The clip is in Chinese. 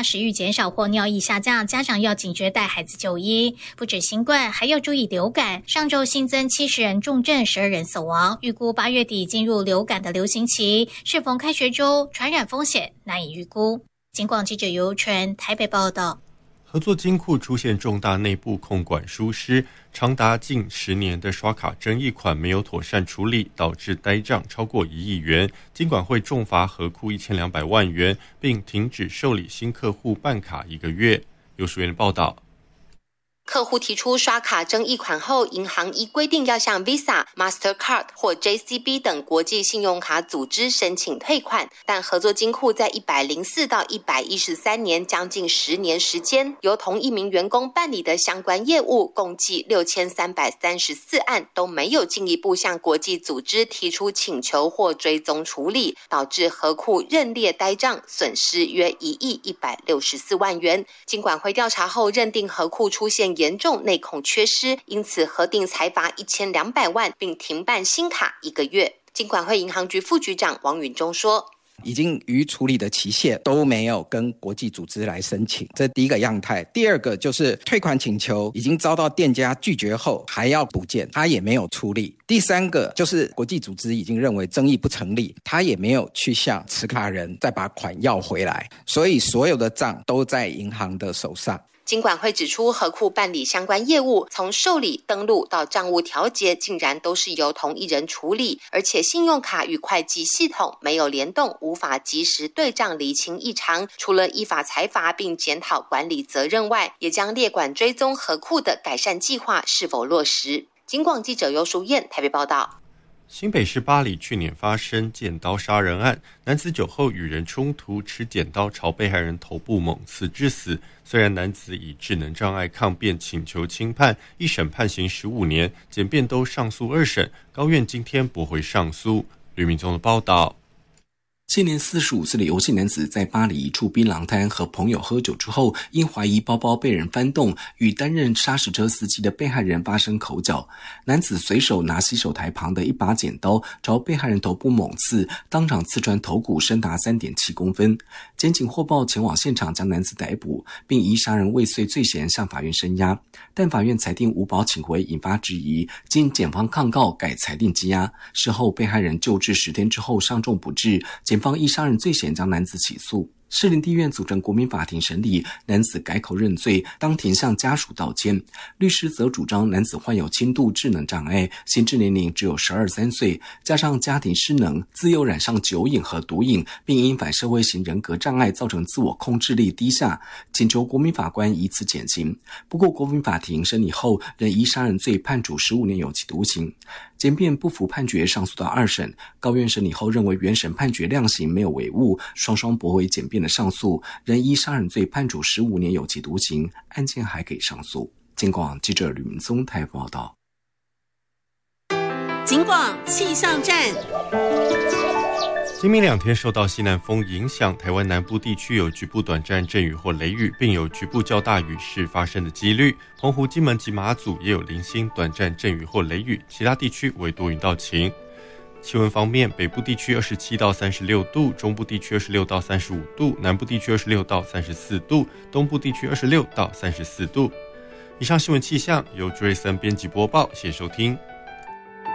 家食欲减少或尿液下降，家长要警觉带孩子就医。不止新冠，还要注意流感。上周新增70人重症，12人死亡。预估8月底进入流感的流行期，适逢开学周，传染风险难以预估。警广记者尤纯台北报道。 合作金库出现重大内部控管疏失，长达近10年的刷卡争议款没有妥善处理，导致呆账超过1亿元。金管会重罚合库1200万元，并停止受理新客户办卡1个月。有署员的报道。 客户提出刷卡争议款后，银行依规定要向 Visa、Mastercard 或 JCB 等国际信用卡组织申请退款，但合作金库在104到113年将近10年时间，由同一名员工办理的相关业务共计6334案，都没有进一步向国际组织提出请求或追踪处理，导致合库认列呆账，损失约1亿164万元。金管会调查后认定合库出现严重内控缺失，因此核定裁罚1200万，并停办新卡1个月。金管会银行局副局长王允中说， 已经于处理的期限都没有跟国际组织来申请，这第一个样态。第二个就是退款请求已经遭到店家拒绝后还要补件，他也没有处理。第三个就是国际组织已经认为争议不成立，他也没有去向持卡人再把款要回来，所以所有的账都在银行的手上。 金管会指出，合库办理相关业务，从受理、登录到账务调节，竟然都是由同一人处理，而且信用卡与会计系统没有联动，无法及时对账厘清异常。除了依法裁罚并检讨管理责任外，也将列管追踪合库的改善计划是否落实。警广记者尤淑燕台北报道。 新北市八里去年发生剪刀杀人案，男子酒后与人冲突，持剪刀朝被害人头部猛刺致死。虽然男子以智能障碍抗辩请求轻判，一审判刑15年，检辩都上诉2审，高院今天驳回上诉。吕明宗的报道。 现年45岁的游姓男子在巴黎一处槟榔摊和朋友喝酒之后，因怀疑包包被人翻动，与担任砂石车司机的被害人发生口角。男子随手拿洗手台旁的一把剪刀朝被害人头部猛刺，当场刺穿头骨，深达3.7公分。检警获报前往现场将男子逮捕，并依杀人未遂罪嫌向法院声押，但法院裁定无保请回，引发质疑。经检方抗告，改裁定羁押。事后被害人救治10天之后伤重不治，检方依杀人罪嫌将男子起诉。士林地院组成国民法庭审理，男子改口认罪，当庭向家属道歉。律师则主张男子患有轻度智能障碍，心智年龄只有12、13岁，加上家庭失能，自幼染上酒瘾和毒瘾，并因反社会型人格障碍造成自我控制力低下，请求国民法官以此减刑。不过国民法庭审理后仍依杀人罪判处15年有期徒刑。检辩不服判决，上诉到2审，高院审理后认为原审判决量刑没有违误，双双驳回检辩的上诉，仍依杀人罪判处15年有期徒刑，案件还可以上诉。警广记者吕明宗台报道。 警广气象站。 今明2天受到西南风影响，台湾南部地区有局部短暂阵雨或雷雨，并有局部较大雨势发生的几率。澎湖、金门及马祖也有零星短暂阵雨或雷雨，其他地区为多云到晴。气温方面，北部地区27到36度，中部地区26到35度，南部地区26到34度，东部地区26到34度。以上新闻气象由 Jason 编辑播报，谢谢收听。